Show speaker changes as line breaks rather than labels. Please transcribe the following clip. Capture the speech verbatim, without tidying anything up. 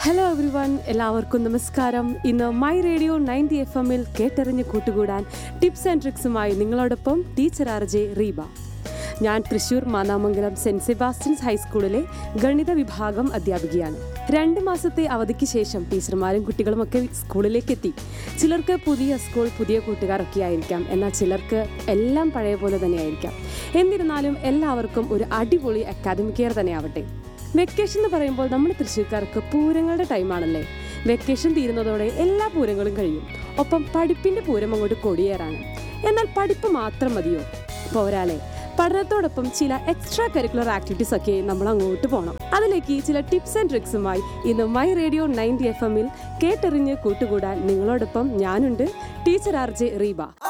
Hello every one, എല്ലാവർക്കും നമസ്കാരം. ഇന്ന് മൈ റേഡിയോ നയൻറ്റി എഫ് എമ്മിൽ കേട്ടറിഞ്ഞ് കൂട്ടുകൂടാൻ ടിപ്സ് ആൻഡ് ട്രിക്സുമായി നിങ്ങളോടൊപ്പം ടീച്ചർ ആർ ജെ റീബ. ഞാൻ തൃശ്ശൂർ മാന്നാമംഗലം സെൻറ്റ് സെബാസ്റ്റ്യൻസ് ഹൈസ്കൂളിലെ ഗണിത വിഭാഗം അധ്യാപികയാണ്. രണ്ട് മാസത്തെ അവധിക്ക് ശേഷം ടീച്ചർമാരും കുട്ടികളുമൊക്കെ സ്കൂളിലേക്ക് എത്തി. ചിലർക്ക് പുതിയ സ്കൂൾ, പുതിയ കൂട്ടുകാരൊക്കെ ആയിരിക്കാം, എന്നാൽ ചിലർക്ക് എല്ലാം പഴയ പോലെ തന്നെയായിരിക്കാം. എന്നിരുന്നാലും എല്ലാവർക്കും ഒരു അടിപൊളി അക്കാദമിക് ഇയർ തന്നെയാവട്ടെ. വെക്കേഷൻ എന്ന് പറയുമ്പോൾ നമ്മൾ തൃശ്ശൂർക്കാർക്ക് പൂരങ്ങളുടെ ടൈമാണല്ലേ. വെക്കേഷൻ തീരുന്നതോടെ എല്ലാ പൂരങ്ങളും കഴിയും. ഒപ്പം പഠിപ്പിൻ്റെ പൂരം അങ്ങോട്ട് കൊടിയേറാണ്. എന്നാൽ പഠിപ്പ് മാത്രം മതിയോ? പോരാലെ, പഠനത്തോടൊപ്പം ചില എക്സ്ട്രാ കരിക്കുലർ ആക്ടിവിറ്റീസ് ഒക്കെ നമ്മൾ അങ്ങോട്ട് പോകണം. അതിലേക്ക് ചില ടിപ്സ് ആൻഡ് ട്രിക്സുമായി ഇന്ന് മൈ റേഡിയോ നയൻറ്റി എഫ് എമ്മിൽ കേട്ടറിഞ്ഞ് കൂട്ടുകൂടാൻ നിങ്ങളോടൊപ്പം ഞാനുണ്ട്, ടീച്ചർ ആർ ജെ റീബ.